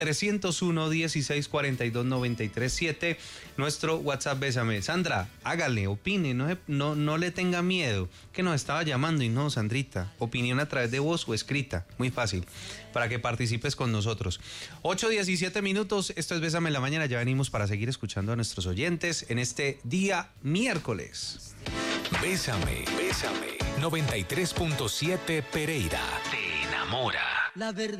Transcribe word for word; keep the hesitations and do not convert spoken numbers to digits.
trescientos uno, dieciséis cuarenta y dos, noventa y tres siete, nuestro WhatsApp Bésame. Sandra, hágale, opine, no, no, no le tenga miedo, que nos estaba llamando y no, Sandrita, opinión a través de voz o escrita, muy fácil, para que participes con nosotros. ocho diecisiete minutos, esto es Bésame en la mañana, ya venimos para seguir escuchando a nuestros oyentes en este día miércoles. Bésame, Bésame, noventa y tres punto siete Pereira, te enamora. La verdad.